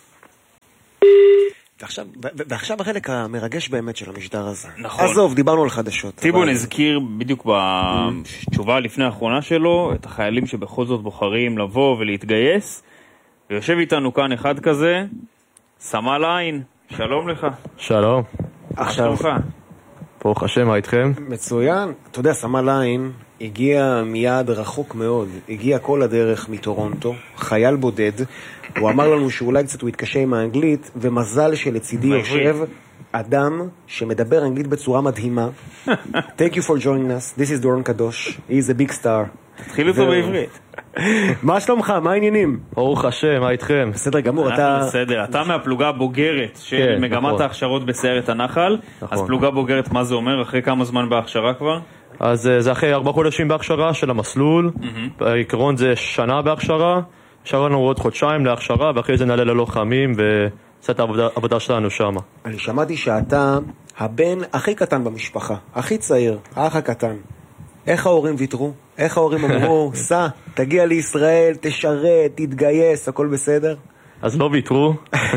ועכשיו, ועכשיו החלק המרגש באמת של המשדר הזה. נכון. עזוב, דיברנו על חדשות. טיבון אבל... הזכיר בדיוק בתשובה לפני האחרונה שלו את החיילים שבכל זאת בוחרים לבוא ולהתגייס, ויושב איתנו כאן אחד כזה, סמל עין, שלום לך. שלום. עכשיו, ברוך השם, מה איתכם? מצוין. אתה יודע, סמל עין הגיע מיד רחוק מאוד, הגיע כל הדרך מטורונטו, חייל בודד. הוא אמר לנו שאולי קצת הוא התקשה עם האנגלית, ומזל שלצידי יושב אדם שמדבר אנגלית בצורה מדהימה. Thank you for joining us. This is דורון קדוש. He is a big star. תתחיל אותו בעברית. מה שלומך? מה העניינים? ברוך השם, מה איתכם? בסדר גמור, אתה... בסדר, אתה מהפלוגה הבוגרת של מגמת ההכשרות בסיירת הנחל. אז פלוגה בוגרת, מה זה אומר? אחרי כמה זמן בהכשרה כבר? אז זה אחרי ארבעה חודשים בהכשרה של המסלול. בעיקרון זה שנה בהכשרה. נשאר לנו עוד חודשיים להכשרה, ואחרי זה נעלה ללוחמים ועושה את העבודה שלנו שם. אני שמעתי שאתה הבן הכי קטן במשפחה, הכי צעיר, האח הקטן. איך ההורים ויתרו? איך ההורים אמרו, סע, תגיע לישראל, תשרת, תתגייס, הכל בסדר? אז לא ויתרו.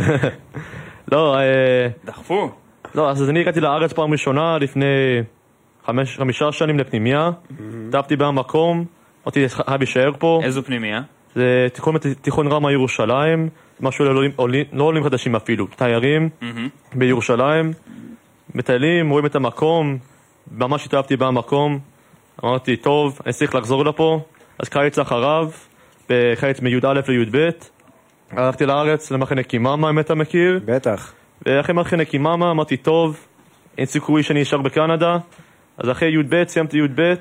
לא, דחפו. לא, אז אני הגעתי לארץ פעם ראשונה לפני חמש, חמישה שנים לפנימיה. טפתי במקום, אמרתי, חייב להישאר פה. איזו פנימיה? זה תיכון, תיכון רמה ירושלים, משהו לעולים, עולים, לא עולים חדשים אפילו, תיירים mm-hmm. בירושלים, מטיילים, רואים את המקום, ממש התאהבתי במקום, אמרתי, טוב, אני צריך לחזור לפה, אז קיץ אחריו, בקיץ מי"א לי"ב, הלכתי לארץ למחנה קיממה, אם אתה מכיר. בטח. ואחרי מחנה קיממה אמרתי, טוב, אין סיכוי שאני אשאר בקנדה, אז אחרי י"ב, סיימתי י"ב,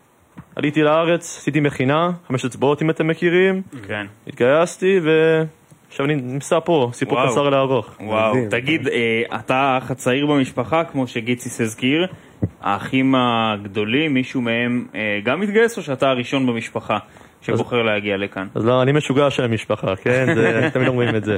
עליתי לארץ, עשיתי מכינה, חמש אצבעות אם אתם מכירים. כן. התגייסתי ועכשיו אני נמצא פה, סיפור קצר לארוך. וואו, תגיד, אתה האח הצעיר במשפחה, כמו שגיציס הזכיר, האחים הגדולים, מישהו מהם גם מתגייס או שאתה הראשון במשפחה שבוחר להגיע לכאן? אז לא, אני משוגע של המשפחה, כן? תמיד אומרים את זה.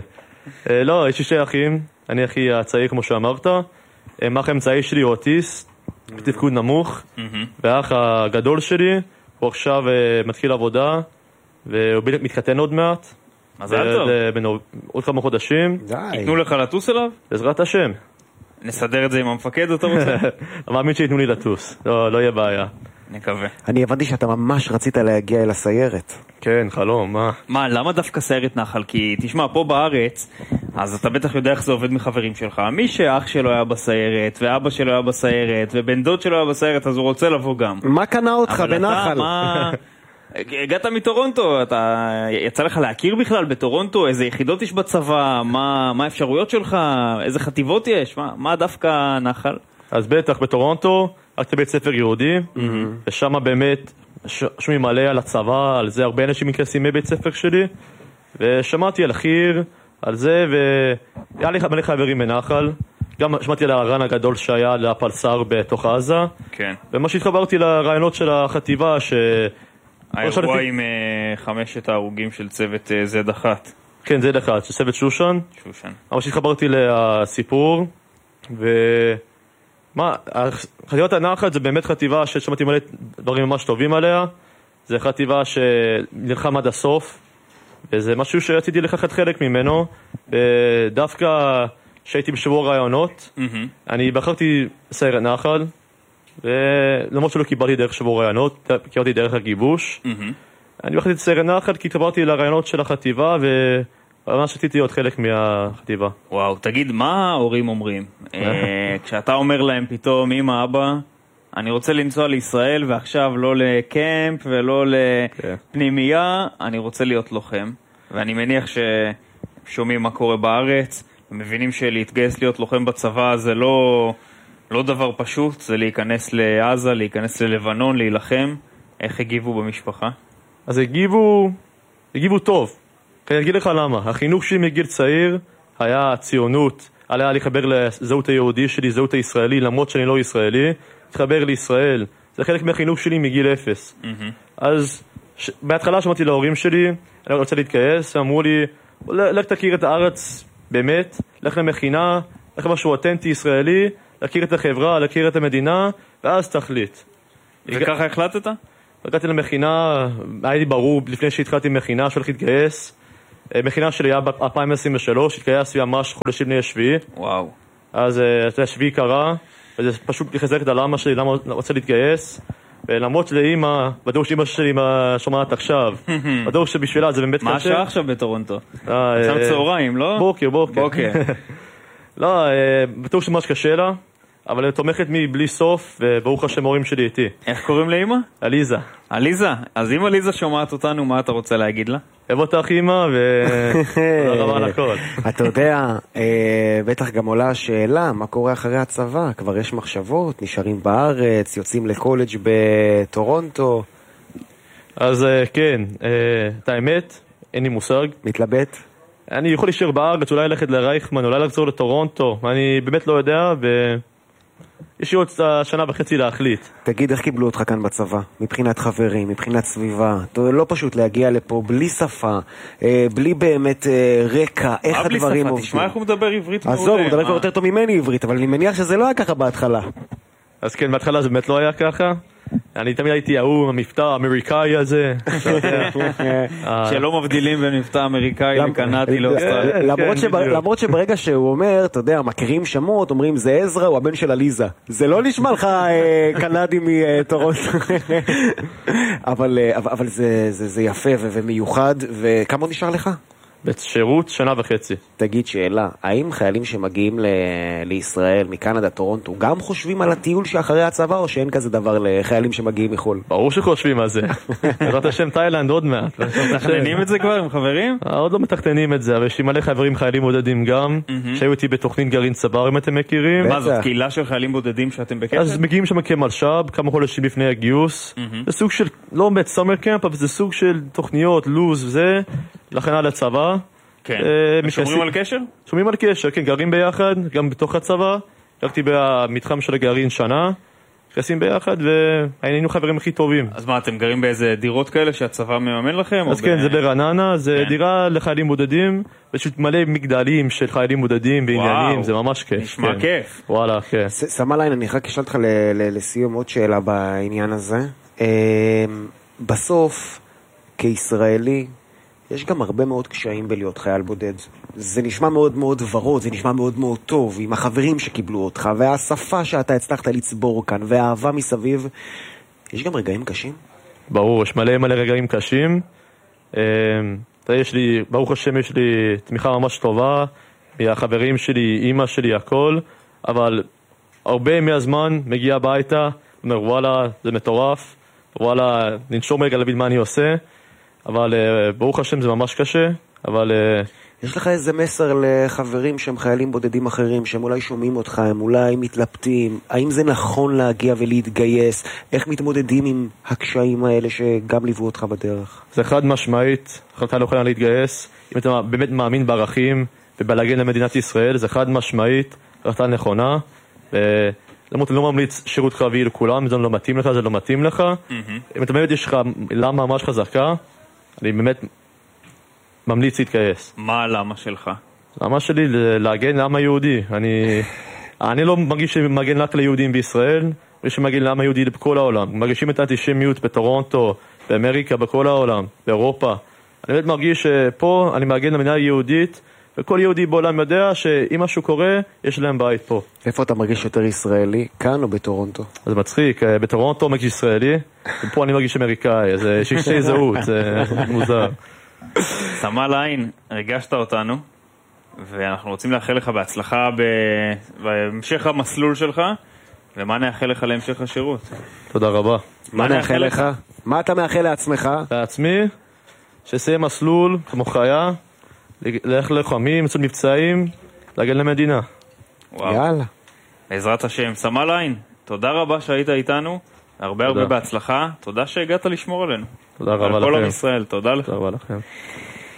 לא, יש לי שתי אחים, אני אחי הצעיר כמו שאמרת, האח האמצעי שלי אוטיסט, בתפקוד נמוך, והאח הגדול שלי הוא עכשיו מתחיל עבודה והוא בדיוק מתחתן עוד מעט. מזל טוב. עוד כמה חודשים. ייתנו לך לטוס אליו? בעזרת השם. נסדר את זה עם המפקד, אתה רוצה? אני מאמין שייתנו לי לטוס, לא יהיה בעיה. נקווה. אני הבנתי שאתה ממש רצית להגיע אל הסיירת. כן, חלום, מה? מה, למה דווקא סיירת נחל? כי תשמע, פה בארץ, אז אתה בטח יודע איך זה עובד מחברים שלך. מי שאח שלו היה בסיירת, ואבא שלו היה בסיירת, ובן דוד שלו היה בסיירת, אז הוא רוצה לבוא גם. מה קנה אותך בנחל? אבל אתה, מה... הגעת מטורונטו, אתה... יצא לך להכיר בכלל בטורונטו? איזה יחידות יש בצבא? מה, מה האפשרויות שלך? איזה חטיבות יש? מה, מה דווקא נחל? אז בטח, בטורונטו, הלכתי בית ספר יהודי, ושם באמת שומעים מלא על הצבא, על זה הרבה אנשים מתכנסים מבית ספר שלי, ושמעתי על חי"ר, על זה, והיה לי מלא חברים בנחל, גם שמעתי על הרן הגדול שהיה לפלסר בתוך עזה, כן. ומה שהתחברתי לרעיונות של החטיבה, ש... האירוע עם חמשת ההרוגים של צוות זד אחת. כן, זד אחת, של צוות שושן. שושן. מה שהתחברתי לסיפור, ו... מה, חטיבת הנחל זה באמת חטיבה ששמעתי מלא דברים ממש טובים עליה. זה חטיבה שנלחם עד הסוף, וזה משהו שרציתי לקחת חלק ממנו. ודווקא שהייתי בשבוע רעיונות, mm-hmm. אני בחרתי סיירת נחל, ולמרות שלא קיבלתי דרך שבוע רעיונות, קיבלתי דרך הגיבוש. Mm-hmm. אני בחרתי סיירת נחל כי התחברתי לרעיונות של החטיבה, ו... ממש רציתי להיות חלק מהחטיבה. וואו, תגיד, מה ההורים אומרים? כשאתה אומר להם פתאום, אמא, אבא, אני רוצה לנסוע לישראל, ועכשיו לא לקמפ ולא לפנימייה, אני רוצה להיות לוחם. ואני מניח ששומעים מה קורה בארץ, ומבינים שלהתגייס להיות לוחם בצבא זה לא, לא דבר פשוט, זה להיכנס לעזה, להיכנס ללבנון, להילחם. איך הגיבו במשפחה? אז הגיבו, הגיבו טוב. אני אגיד לך למה. החינוך שלי מגיל צעיר היה ציונות, עליה להתחבר לזהות היהודי שלי, זהות הישראלי, למרות שאני לא ישראלי, להתחבר לישראל. זה חלק מהחינוך שלי מגיל אפס. אז ש... בהתחלה שמעתי להורים שלי, אני רוצה להתגייס, אמרו לי, לך תכיר את הארץ באמת, לך למכינה, לך משהו אותנטי ישראלי, להכיר את החברה, להכיר את המדינה, ואז תחליט. וככה החלטת? הגעתי למכינה, היה לי ברור לפני שהתחלתי מכינה שהולך להתגייס. מכינה שלי היה ב-אלפיים עשרים ושלוש, התגייסתי ממש חודשים לפני השביעי. וואו. אז השביעי קרה, וזה פשוט לחזק את הלמה שלי, למה רוצה להתגייס. ולמרות שלאמא, בדור שאמא שלי שומעת עכשיו, בדור שבשבילה זה באמת קשה. מה השעה עכשיו בטורונטו? עכשיו צהריים, לא? בוקר, בוקר. בוקר. לא, בטור שממש קשה לה, אבל היא תומכת מי בלי סוף, וברוך השם הורים שלי איתי. איך קוראים לאמא? עליזה. עליזה? אז אם עליזה שומעת אותנו, מה אתה רוצה להגיד לה? אוהב אותך אמא, ותודה רבה על הכל. אתה יודע, בטח גם עולה השאלה, מה קורה אחרי הצבא? כבר יש מחשבות, נשארים בארץ, יוצאים לקולג' בטורונטו. אז כן, את האמת, אין לי מושג. מתלבט? אני יכול להישאר בארץ, אולי ללכת לרייכמן, אולי לחזור לטורונטו, אני באמת לא יודע, ויש לי עוד שנה וחצי להחליט. תגיד, איך קיבלו אותך כאן בצבא? מבחינת חברים, מבחינת סביבה? לא פשוט להגיע לפה בלי שפה, בלי באמת רקע, איך הדברים עובדים? תשמע איך הוא מדבר עברית מעולה. עזוב, הוא מדבר כבר יותר טוב ממני עברית, אבל אני מניח שזה לא היה ככה בהתחלה. אז כן, בהתחלה זה באמת לא היה ככה. אני תמיד הייתי ההוא, המבטא האמריקאי הזה. שלא מבדילים בין מבטא אמריקאי לקנדי לאוסטרלי. למרות שברגע שהוא אומר, אתה יודע, מכירים שמות, אומרים זה עזרא, הוא הבן של עליזה. זה לא נשמע לך קנדי מטורונטו. אבל זה יפה ומיוחד, וכמה נשאר לך? בשירות שנה וחצי. תגיד שאלה, האם חיילים שמגיעים ל- לישראל, מקנדה, טורונטו, גם חושבים על הטיול שאחרי הצבא, או שאין כזה דבר לחיילים שמגיעים מחול? ברור שחושבים על זה. בעזרת השם תאילנד עוד מעט. מתכננים את זה כבר עם חברים? עוד לא מתכננים את זה, אבל יש לי מלא חברים חיילים בודדים גם, שהיו איתי בתוכנית גרעין צבר, אם אתם מכירים. מה זאת, קהילה של חיילים בודדים שאתם בקשר? אז מגיעים שם כמלש"ב, כמה חודשים לפני הגיוס. זה סוג של, לא באמת סאמר קמפ, אבל זה סוג של תוכניות, לוז וזה, לכן על הצבא. כן. שומרים על קשר? שומרים על קשר, כן, גרים ביחד, גם בתוך הצבא. גרתי במתחם של הגרעין שנה, נכנסים ביחד, והיינו חברים הכי טובים. אז מה, אתם גרים באיזה דירות כאלה שהצבא מממן לכם? אז כן, זה ברעננה, זה דירה לחיילים בודדים, פשוט מלא מגדלים של חיילים בודדים בעניינים, זה ממש כיף. נשמע כיף. וואלה, כן. סמליין, אני רק אשאל אותך לסיום עוד שאלה בעניין הזה. בסוף, כישראלי, יש גם הרבה מאוד קשיים בלהיות חייל בודד. זה נשמע מאוד מאוד ורוד, זה נשמע מאוד מאוד טוב, עם החברים שקיבלו אותך, והשפה שאתה הצלחת לצבור כאן, והאהבה מסביב. יש גם רגעים קשים? ברור, יש מלא מלא רגעים קשים. יש לי, ברוך השם, יש לי תמיכה ממש טובה, מהחברים שלי, אמא שלי, הכל, אבל הרבה מהזמן מגיע הביתה, אומר, וואלה, זה מטורף, וואלה, ננשום רגע להבין מה אני עושה, אבל ברוך השם זה ממש קשה, אבל... יש לך איזה מסר לחברים שהם חיילים בודדים אחרים, שהם אולי שומעים אותך, הם אולי מתלבטים, האם זה נכון להגיע ולהתגייס? איך מתמודדים עם הקשיים האלה שגם ליוו אותך בדרך? זה חד משמעית, אתה לא יכולה להתגייס, אם אתה באמת מאמין בערכים ובלהגן למדינת ישראל, זה חד משמעית, החלטה נכונה, למרות אני לא ממליץ שירות קרבי לכולם, זה לא מתאים לך, זה לא מתאים לך, אם אתה באמת יש לך למה ממש חזקה, אני באמת ממליץ להתגייס. מה הלמה שלך? למה שלי להגן לעם היהודי. אני, אני לא מרגיש שמגן רק ליהודים בישראל, מרגיש שמגן לעם היהודי בכל העולם. מרגישים את האנטישמיות בטורונטו, באמריקה, בכל העולם, באירופה. אני באמת מרגיש שפה אני מגן למדינה יהודית, וכל יהודי בעולם יודע שאם משהו קורה, יש להם בית פה. איפה אתה מרגיש יותר ישראלי? כאן או בטורונטו? זה מצחיק, בטורונטו מרגיש ישראלי, ופה אני מרגיש אמריקאי, אז יש שתי זהות, זה מוזר. סמליין, הרגשת אותנו, ואנחנו רוצים לאחל לך בהצלחה בהמשך המסלול שלך, ומה נאחל לך להמשך השירות? תודה רבה. מה נאחל לך? מה אתה מאחל לעצמך? לעצמי, שסיים מסלול כמו חיה, ללכת ללוחמים, לעשות מבצעים, להגן למדינה. יאללה. בעזרת השם. סמליין, תודה רבה שהיית איתנו, הרבה הרבה בהצלחה, תודה שהגעת לשמור עלינו. תודה רבה לכם. על כל עם ישראל, תודה לך. תודה רבה לכם.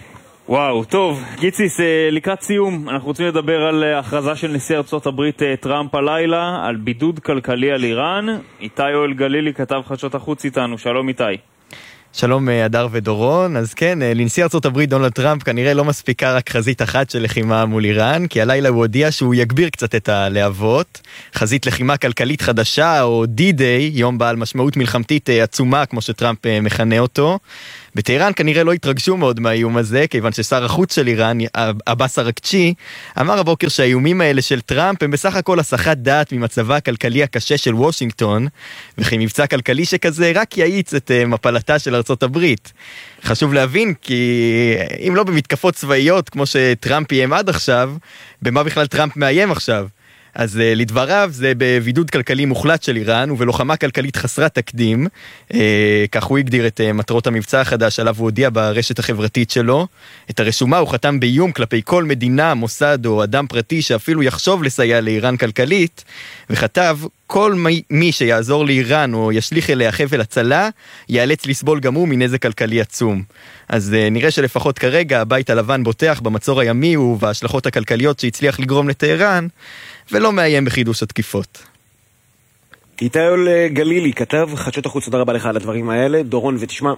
וואו, טוב, גיציס, לקראת סיום, אנחנו רוצים לדבר על הכרזה של נשיא ארצות הברית טראמפ הלילה, על בידוד כלכלי על איראן. איתי יואל גלילי, כתב חדשות החוץ איתנו, שלום איתי. שלום אדר ודורון. אז כן, לנשיא ארצות הברית דונלד טראמפ כנראה לא מספיקה רק חזית אחת של לחימה מול איראן, כי הלילה הוא הודיע שהוא יגביר קצת את הלהבות. חזית לחימה כלכלית חדשה, או די-דיי, יום בעל משמעות מלחמתית עצומה, כמו שטראמפ מכנה אותו. בטהרן כנראה לא התרגשו מאוד מהאיום הזה, כיוון ששר החוץ של איראן, עבאס אראגצ'י, אמר הבוקר שהאיומים האלה של טראמפ הם בסך הכל הסחת דעת ממצבה הכלכלי הקשה של וושינגטון, וכי מבצע כלכלי שכזה רק יאיץ את מפלתה של ארצות הברית. חשוב להבין, כי אם לא במתקפות צבאיות כמו שטראמפ איים עד עכשיו, במה בכלל טראמפ מאיים עכשיו? אז uh, לדבריו זה בבידוד כלכלי מוחלט של איראן ובלוחמה כלכלית חסרת תקדים. uh, כך הוא הגדיר את uh, מטרות המבצע החדש עליו הוא הודיע ברשת החברתית שלו. את הרשומה הוא חתם באיום כלפי כל מדינה, מוסד או אדם פרטי שאפילו יחשוב לסייע לאיראן כלכלית, וכתב כל מי, מי שיעזור לאיראן או ישליך אליה חבל הצלה ייאלץ לסבול גם הוא מנזק כלכלי עצום. אז uh, נראה שלפחות כרגע הבית הלבן בוטח במצור הימי ובהשלכות הכלכליות שהצליח לגרום לטהרן, ולא מאיים בחידוש התקיפות. איתי יואל גלילי, כתב חדשות החוץ, תודה רבה לך על הדברים האלה. דורון, ותשמע,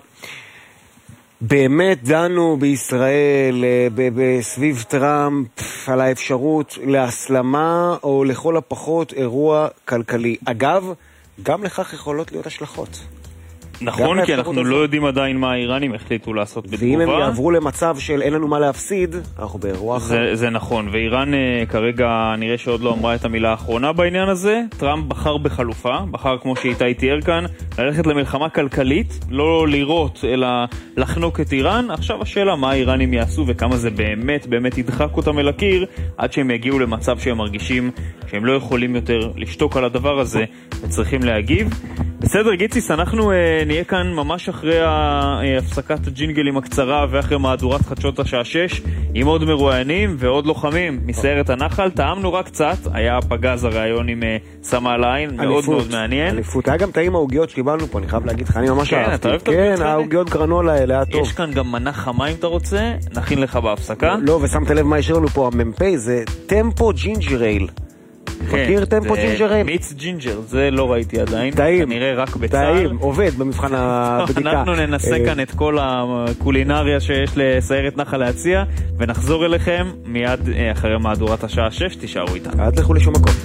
באמת דנו בישראל בסביב טראמפ על האפשרות להסלמה או לכל הפחות אירוע כלכלי. אגב, גם לכך יכולות להיות השלכות. נכון, כי אנחנו לא יודעים עדיין מה האיראנים החליטו לעשות בתגובה. ואם הם יעברו למצב של אין לנו מה להפסיד, אנחנו באירוע אחר. זה נכון, ואיראן כרגע נראה שעוד לא אמרה את המילה האחרונה בעניין הזה. טראמפ בחר בחלופה, בחר כמו שאיתי תיאר כאן, ללכת למלחמה כלכלית, לא לירות אלא לחנוק את איראן. עכשיו השאלה מה האיראנים יעשו וכמה זה באמת באמת ידחק אותם אל הקיר, עד שהם יגיעו למצב שהם מרגישים שהם לא יכולים יותר לשתוק על הדבר הזה וצריכים להגיב. בסדר גיציס, אנחנו נהיה כאן ממש אחרי הפסקת הג'ינגלים הקצרה ואחרי מהדורת חדשות השעה שש עם עוד מרואיינים ועוד לוחמים מסיירת הנחל. טעמנו רק קצת, היה פגז הרעיון עם סמל העין, מאוד מאוד מעניין. אליפות, היה גם טעים העוגיות שקיבלנו פה, אני חייב להגיד לך, אני ממש אהבתי. כן, העוגיות גרנולה האלה, היה טוב. יש כאן גם מנה חמה אם אתה רוצה, נכין לך בהפסקה. לא, ושמת לב מה ישאיר לנו פה, הממפי זה טמפו ג'ינג'ר אייל. מכיר טמפו ג'ינג'ר אייל? מיץ ג'ינג'ר, זה לא ראיתי עדיין. טעים. כנראה רק בצהל. טעים, עובד במבחן הבדיקה. אנחנו ננסה כאן את כל הקולינריה שיש לסיירת נחל להציע, ונחזור אליכם מיד אחרי מהדורת השעה שש, תישארו איתנו. עד לכו לשום מקום.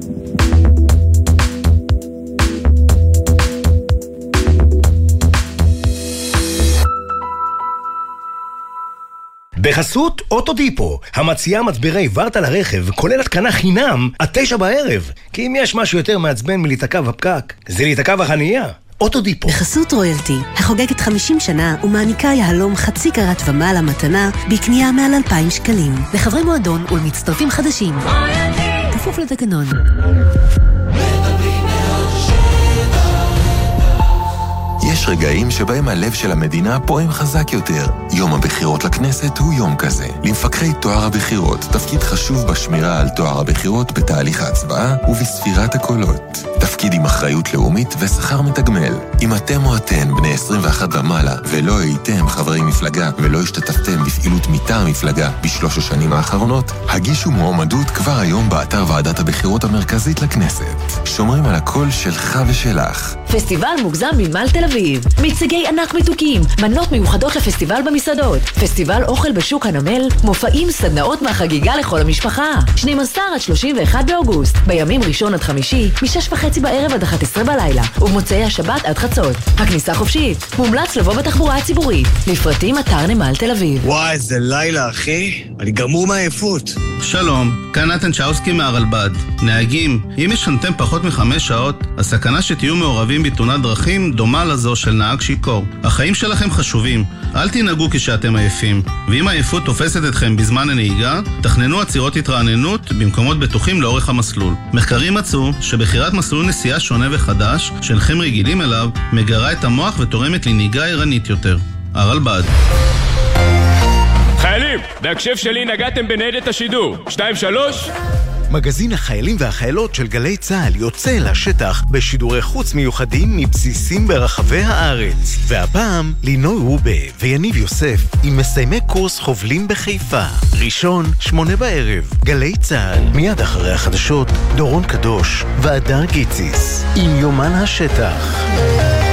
בחסות אוטודיפו, המציעה מצברי ורטה לרכב, כולל התקנה חינם, עד תשע בערב. כי אם יש משהו יותר מעצבן מלהיתקע בפקק, זה להיתקע בחנייה. אוטודיפו. בחסות רויאלטי, החוגגת חמישים שנה ומעניקה יהלום חצי קרת ומעלה מתנה בקנייה מעל אלפיים שקלים. לחברי מועדון ולמצטרפים חדשים. רויאלטי. כפוף לתקנון. יש רגעים שבהם הלב של המדינה פועם חזק יותר. יום הבחירות לכנסת הוא יום כזה. למפקחי תואר הבחירות, תפקיד חשוב בשמירה על תואר הבחירות בתהליך ההצבעה ובספירת הקולות. תפקיד עם אחריות לאומית ושכר מתגמל. אם אתם או אתן בני עשרים ואחת ומעלה ולא הייתם חברי מפלגה ולא השתתפתם בפעילות מטעם מפלגה בשלוש השנים האחרונות, הגישו מועמדות כבר היום באתר ועדת הבחירות המרכזית לכנסת. שומרים על הקול שלך ושלך. פסטיבל מוגזם ממל תל אביב. מיצגי ענק מתוקים, מנות מיוחדות לפסטיבל במסעדות, פסטיבל אוכל בשוק הנמל, מופעים סדנאות מהחגיגה לכל המשפחה. שנים עשר עד שלושים ואחד באוגוסט, בימים ראשון עד חמישי, משש וחצי בערב עד אחת עשרה בלילה, ובמוצאי השבת עד חצות. הכניסה חופשית, מומלץ לבוא בתחבורה הציבורית. לפרטים אתר נמל תל אביב. וואי, איזה לילה, אחי. אני גמור מהעייפות. שלום, כאן נתן צ'אוסקי מהרלב"ד. נהגים, אם ישנתם פחות מחמש שעות, הסכנה שתהיו מעורבים בתאונת דרכים דומה לזו של נהג שיקור. החיים שלכם חשובים, אל תנהגו כשאתם עייפים. ואם העייפות תופסת אתכם בזמן הנהיגה, תכננו עצירות התרעננות במקומות בטוחים לאורך המסלול. מחקרים מצאו שבחירת מסלול נסיעה שונה וחדש, שאינכם רגילים אליו, מגרה את המוח ותורמת לנהיגה ערנית יותר. הרלב"ד. חיילים, בהקשב שלי נגעתם בניידת השידור. שתיים שלוש, מגזין החיילים והחיילות של גלי צה"ל יוצא לשטח בשידורי חוץ מיוחדים מבסיסים ברחבי הארץ. והפעם לינוי רובה ויניב יוסף עם מסיימי קורס חובלים בחיפה. ראשון, שמונה בערב, גלי צה"ל. מיד אחרי החדשות, דורון קדוש והדר גיציס עם יומן השטח.